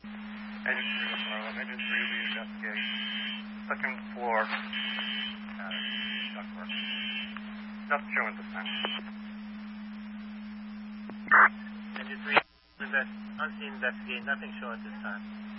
Engine 3 looking low. Engine 3 will be investigate. Second floor. Ductwork. Nothing showing this time. Engine 3, unseen investigate. Nothing showing this time.